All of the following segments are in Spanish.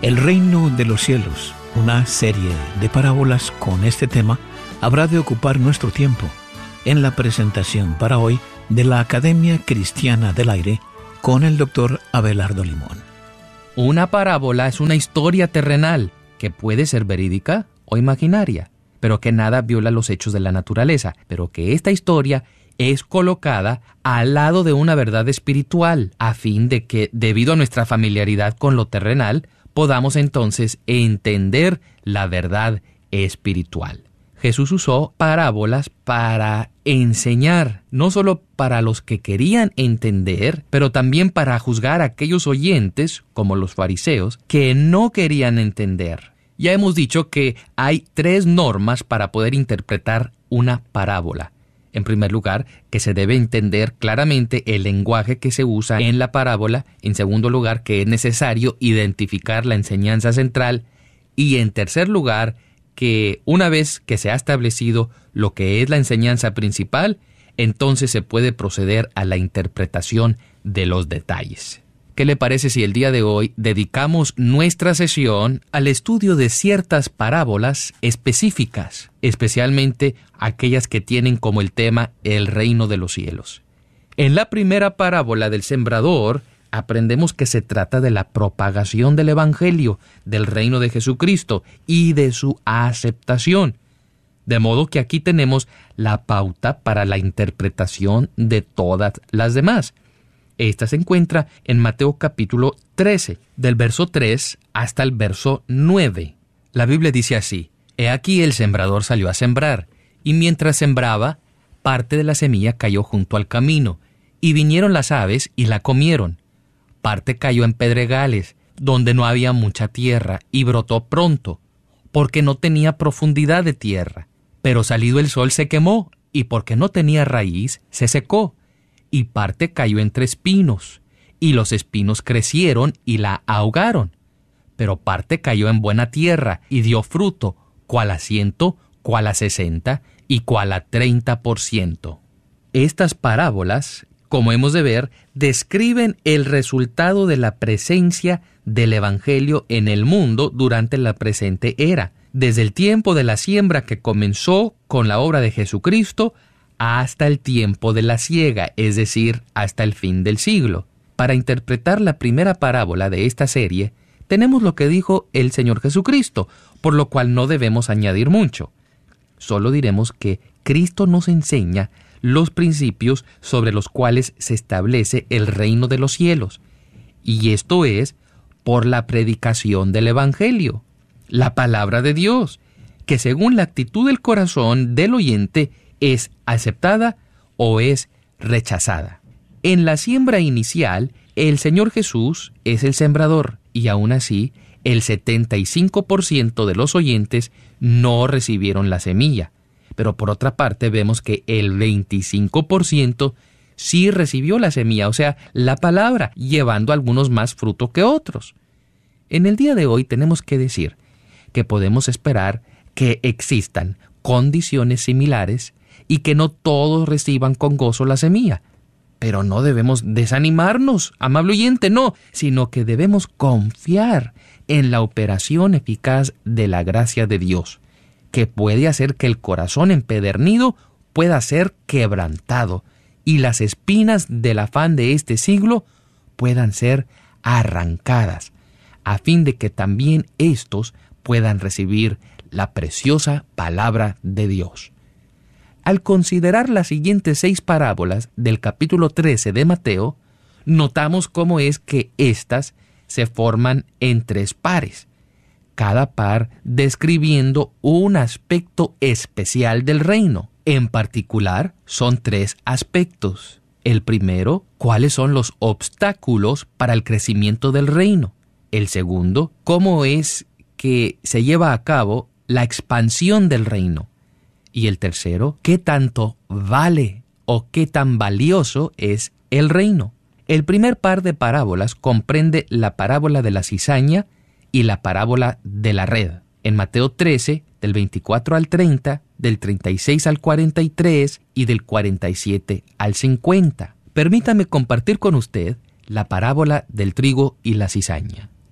El reino de los cielos, una serie de parábolas con este tema, habrá de ocupar nuestro tiempo en la presentación para hoy de la Academia Cristiana del Aire con el Dr. Abelardo Limón. Una parábola es una historia terrenal que puede ser verídica o imaginaria, pero que nada viola los hechos de la naturaleza, pero que esta historia es colocada al lado de una verdad espiritual, a fin de que, debido a nuestra familiaridad con lo terrenal, podamos entonces entender la verdad espiritual. Jesús usó parábolas para enseñar, no solo para los que querían entender, pero también para juzgar a aquellos oyentes, como los fariseos, que no querían entender. Ya hemos dicho que hay 3 normas para poder interpretar una parábola. En primer lugar, que se debe entender claramente el lenguaje que se usa en la parábola. En segundo lugar, que es necesario identificar la enseñanza central. Y en tercer lugar, que una vez que se ha establecido lo que es la enseñanza principal, entonces se puede proceder a la interpretación de los detalles. ¿Qué le parece si el día de hoy dedicamos nuestra sesión al estudio de ciertas parábolas específicas, especialmente aquellas que tienen como el tema el reino de los cielos? En la primera parábola del sembrador, aprendemos que se trata de la propagación del Evangelio, del reino de Jesucristo y de su aceptación. De modo que aquí tenemos la pauta para la interpretación de todas las demás. Esta se encuentra en Mateo capítulo 13, del verso 3 hasta el verso 9. La Biblia dice así: He aquí el sembrador salió a sembrar, y mientras sembraba, parte de la semilla cayó junto al camino, y vinieron las aves y la comieron. Parte cayó en pedregales, donde no había mucha tierra, y brotó pronto, porque no tenía profundidad de tierra. Pero salido el sol se quemó, y porque no tenía raíz, se secó. Y parte cayó entre espinos, y los espinos crecieron y la ahogaron. Pero parte cayó en buena tierra, y dio fruto, cuál a 100, cuál a 60, y cuál a 30%. Estas parábolas, como hemos de ver, describen el resultado de la presencia del Evangelio en el mundo durante la presente era, desde el tiempo de la siembra que comenzó con la obra de Jesucristo, hasta el tiempo de la siega, es decir, hasta el fin del siglo. Para interpretar la primera parábola de esta serie, tenemos lo que dijo el Señor Jesucristo, por lo cual no debemos añadir mucho. Solo diremos que Cristo nos enseña los principios sobre los cuales se establece el reino de los cielos, y esto es por la predicación del Evangelio, la palabra de Dios, que según la actitud del corazón del oyente es aceptada o es rechazada. En la siembra inicial, el Señor Jesús es el sembrador, y aún así, el 75% de los oyentes no recibieron la semilla. Pero por otra parte, vemos que el 25% sí recibió la semilla, o sea, la palabra, llevando algunos más fruto que otros. En el día de hoy tenemos que decir que podemos esperar que existan condiciones similares y que no todos reciban con gozo la semilla. Pero no debemos desanimarnos, amable oyente, no, sino que debemos confiar en la operación eficaz de la gracia de Dios, que puede hacer que el corazón empedernido pueda ser quebrantado y las espinas del afán de este siglo puedan ser arrancadas, a fin de que también éstos puedan recibir la preciosa palabra de Dios. Al considerar las siguientes 6 parábolas del capítulo 13 de Mateo, notamos cómo es que éstas se forman en 3 pares, cada par describiendo un aspecto especial del reino. En particular, son 3 aspectos. El primero, cuáles son los obstáculos para el crecimiento del reino. El segundo, cómo es que se lleva a cabo la expansión del reino. Y el tercero, qué tanto vale o qué tan valioso es el reino. El primer par de parábolas comprende la parábola de la cizaña y la parábola de la red. En Mateo 13, del 24 al 30, del 36 al 43 y del 47 al 50. Permítame compartir con usted la parábola del trigo y la cizaña.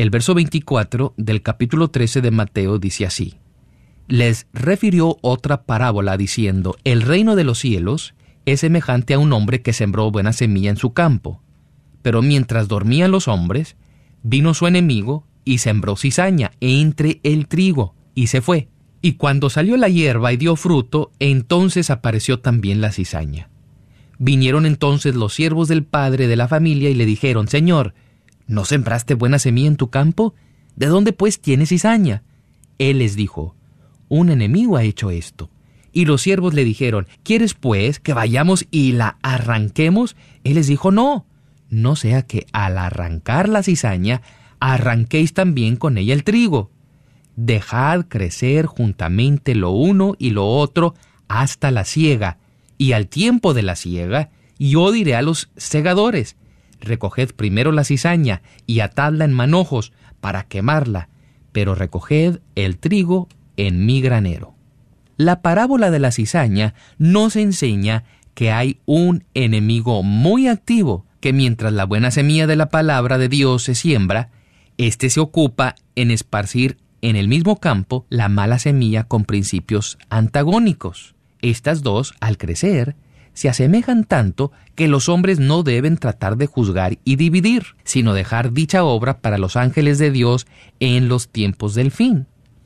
El verso 24 del capítulo 13 de Mateo dice así: les refirió otra parábola diciendo: el reino de los cielos es semejante a un hombre que sembró buena semilla en su campo. Pero mientras dormían los hombres, vino su enemigo y sembró cizaña entre el trigo, y se fue. Y cuando salió la hierba y dio fruto, entonces apareció también la cizaña. Vinieron entonces los siervos del padre de la familia y le dijeron: Señor, ¿no sembraste buena semilla en tu campo? ¿De dónde pues tienes cizaña? Él les dijo: un enemigo ha hecho esto. Y los siervos le dijeron: ¿quieres pues que vayamos y la arranquemos? Él les dijo: no sea que al arrancar la cizaña, arranquéis también con ella el trigo. Dejad crecer juntamente lo uno y lo otro hasta la siega, y al tiempo de la siega, yo diré a los segadores: recoged primero la cizaña y atadla en manojos para quemarla, pero recoged el trigo en mi granero. La parábola de la cizaña nos enseña que hay un enemigo muy activo, que mientras la buena semilla de la palabra de Dios se siembra, éste se ocupa en esparcir en el mismo campo la mala semilla con principios antagónicos. Estas dos, al crecer, se asemejan tanto que los hombres no deben tratar de juzgar y dividir, sino dejar dicha obra para los ángeles de Dios en los tiempos del fin.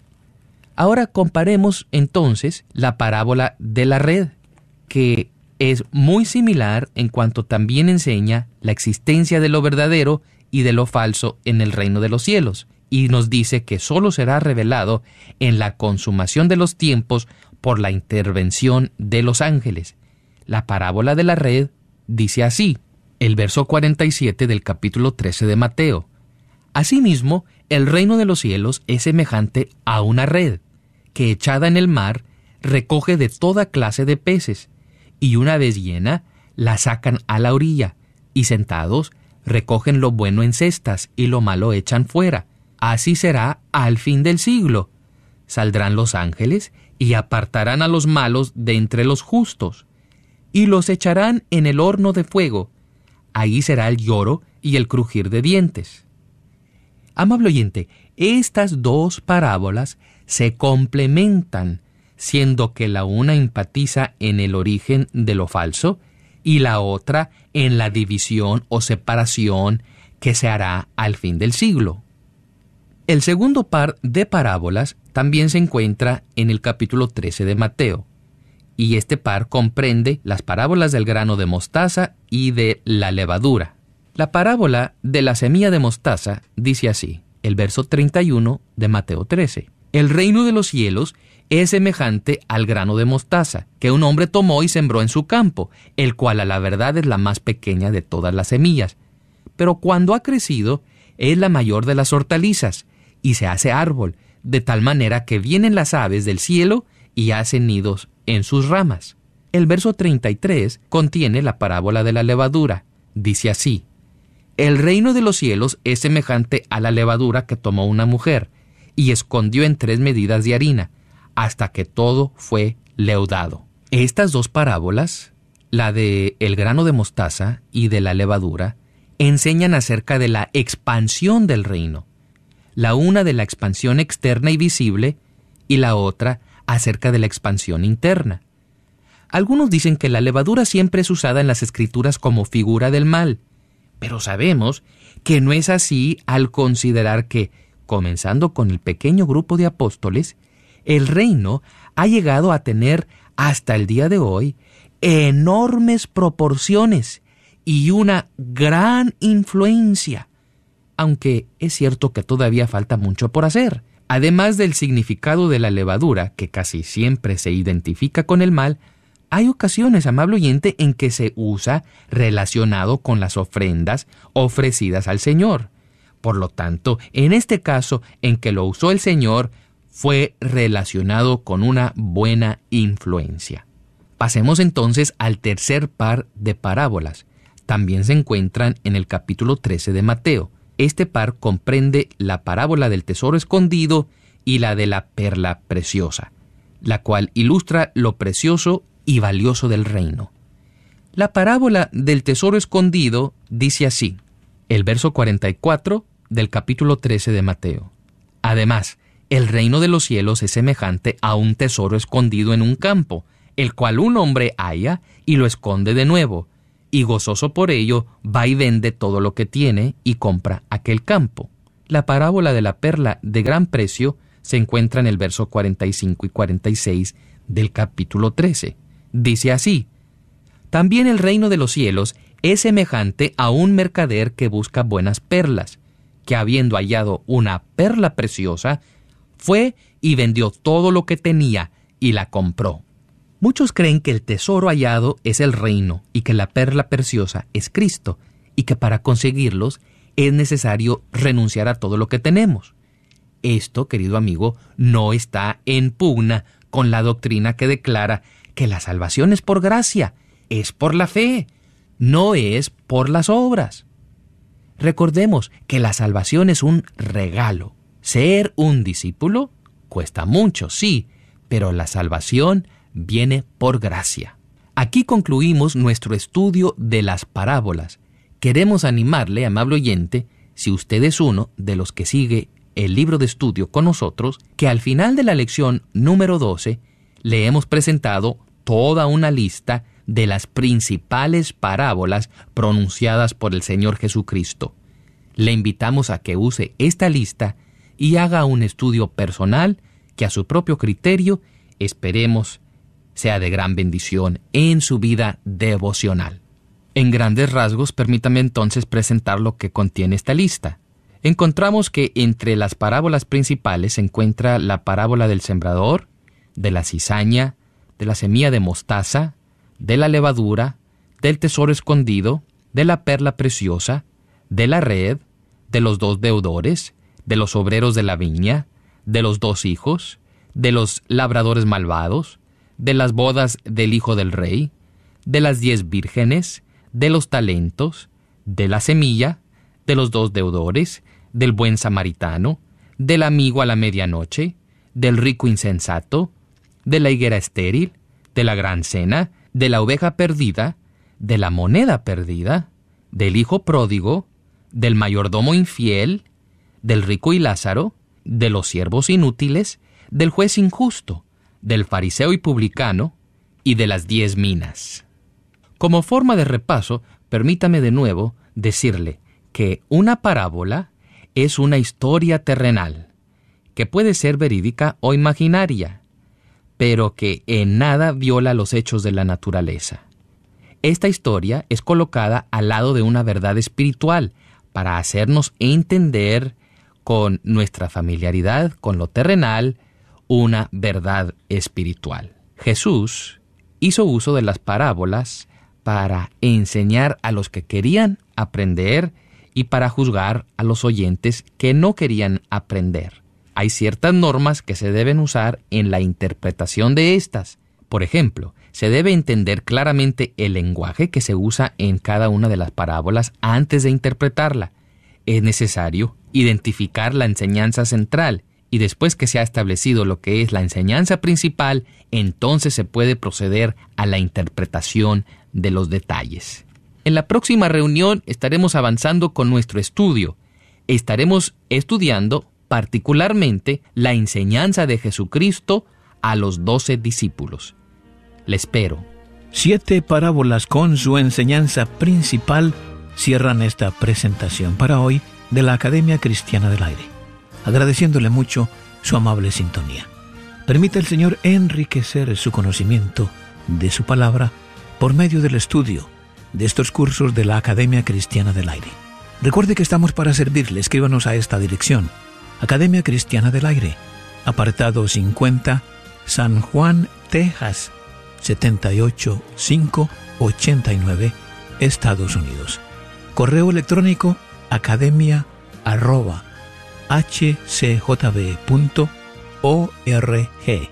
Ahora comparemos entonces la parábola de la red, que es muy similar en cuanto también enseña la existencia de lo verdadero y de lo falso en el reino de los cielos, y nos dice que solo será revelado en la consumación de los tiempos por la intervención de los ángeles. La parábola de la red dice así, el verso 47 del capítulo 13 de Mateo: asimismo, el reino de los cielos es semejante a una red, que echada en el mar, recoge de toda clase de peces, y una vez llena, la sacan a la orilla, y sentados, recogen lo bueno en cestas, y lo malo echan fuera. Así será al fin del siglo. Saldrán los ángeles, y apartarán a los malos de entre los justos, y los echarán en el horno de fuego. Ahí será el lloro y el crujir de dientes. Amable oyente, estas dos parábolas se complementan, siendo que la una empatiza en el origen de lo falso y la otra en la división o separación que se hará al fin del siglo. El segundo par de parábolas también se encuentra en el capítulo 13 de Mateo, y este par comprende las parábolas del grano de mostaza y de la levadura. La parábola de la semilla de mostaza dice así, el verso 31 de Mateo 13. El reino de los cielos es semejante al grano de mostaza, que un hombre tomó y sembró en su campo, el cual a la verdad es la más pequeña de todas las semillas. Pero cuando ha crecido, es la mayor de las hortalizas, y se hace árbol, de tal manera que vienen las aves del cielo y hacen nidos en sus ramas. El verso 33 contiene la parábola de la levadura. Dice así, el reino de los cielos es semejante a la levadura que tomó una mujer, y escondió en 3 medidas de harina, hasta que todo fue leudado. Estas dos parábolas, la de el grano de mostaza y de la levadura, enseñan acerca de la expansión del reino. La una de la expansión externa y visible, y la otra acerca de la expansión interna. Algunos dicen que la levadura siempre es usada en las Escrituras como figura del mal, pero sabemos que no es así al considerar que, comenzando con el pequeño grupo de apóstoles, el reino ha llegado a tener hasta el día de hoy enormes proporciones y una gran influencia, aunque es cierto que todavía falta mucho por hacer. Además del significado de la levadura, que casi siempre se identifica con el mal, hay ocasiones, amable oyente, en que se usa relacionado con las ofrendas ofrecidas al Señor. Por lo tanto, en este caso en que lo usó el Señor, fue relacionado con una buena influencia. Pasemos entonces al tercer par de parábolas. También se encuentran en el capítulo 13 de Mateo. Este par comprende la parábola del tesoro escondido y la de la perla preciosa, la cual ilustra lo precioso y valioso del reino. La parábola del tesoro escondido dice así, el verso 44 del capítulo 13 de Mateo. Además, el reino de los cielos es semejante a un tesoro escondido en un campo, el cual un hombre halla y lo esconde de nuevo, y gozoso por ello va y vende todo lo que tiene y compra aquel campo. La parábola de la perla de gran precio se encuentra en el verso 45 y 46 del capítulo 13. Dice así: también el reino de los cielos es semejante a un mercader que busca buenas perlas, que habiendo hallado una perla preciosa, fue y vendió todo lo que tenía y la compró. Muchos creen que el tesoro hallado es el reino y que la perla preciosa es Cristo, y que para conseguirlos es necesario renunciar a todo lo que tenemos. Esto, querido amigo, no está en pugna con la doctrina que declara que la salvación es por gracia, es por la fe, no es por las obras. Recordemos que la salvación es un regalo. Ser un discípulo cuesta mucho, sí, pero la salvación viene por gracia. Aquí concluimos nuestro estudio de las parábolas. Queremos animarle, amable oyente, si usted es uno de los que sigue el libro de estudio con nosotros, que al final de la lección número 12 le hemos presentado toda una lista de las principales parábolas pronunciadas por el Señor Jesucristo. Le invitamos a que use esta lista y haga un estudio personal que a su propio criterio esperemos sea de gran bendición en su vida devocional. En grandes rasgos, permítame entonces presentar lo que contiene esta lista. Encontramos que entre las parábolas principales se encuentra la parábola del sembrador, de la cizaña, de la semilla de mostaza, de la levadura, del tesoro escondido, de la perla preciosa, de la red, de los 2 deudores, de los obreros de la viña, de los 2 hijos, de los labradores malvados, de las bodas del hijo del rey, de las 10 vírgenes, de los talentos, de la semilla, de los 2 deudores, del buen samaritano, del amigo a la medianoche, del rico insensato, de la higuera estéril, de la gran cena, de la oveja perdida, de la moneda perdida, del hijo pródigo, del mayordomo infiel, del rico y Lázaro, de los siervos inútiles, del juez injusto, del fariseo y publicano, y de las 10 minas. Como forma de repaso, permítame de nuevo decirle que una parábola es una historia terrenal, que puede ser verídica o imaginaria, pero que en nada viola los hechos de la naturaleza. Esta historia es colocada al lado de una verdad espiritual para hacernos entender con nuestra familiaridad con lo terrenal una verdad espiritual. Jesús hizo uso de las parábolas para enseñar a los que querían aprender y para juzgar a los oyentes que no querían aprender. Hay ciertas normas que se deben usar en la interpretación de estas. Por ejemplo, se debe entender claramente el lenguaje que se usa en cada una de las parábolas antes de interpretarla. Es necesario identificar la enseñanza central y después que se ha establecido lo que es la enseñanza principal, entonces se puede proceder a la interpretación de los detalles. En la próxima reunión estaremos avanzando con nuestro estudio. Estaremos estudiando particularmente la enseñanza de Jesucristo a los 12 discípulos. Le espero. 7 parábolas con su enseñanza principal cierran esta presentación para hoy de la Academia Cristiana del Aire, agradeciéndole mucho su amable sintonía. Permita el Señor enriquecer su conocimiento de su palabra por medio del estudio de estos cursos de la Academia Cristiana del Aire. Recuerde que estamos para servirle. Escríbanos a esta dirección: Academia Cristiana del Aire, apartado 50, San Juan, Texas, 78589, Estados Unidos. Correo electrónico academia@hcjb.org.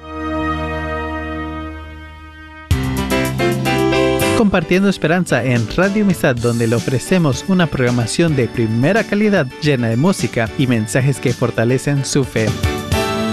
Compartiendo Esperanza en Radio Amistad, donde le ofrecemos una programación de primera calidad llena de música y mensajes que fortalecen su fe.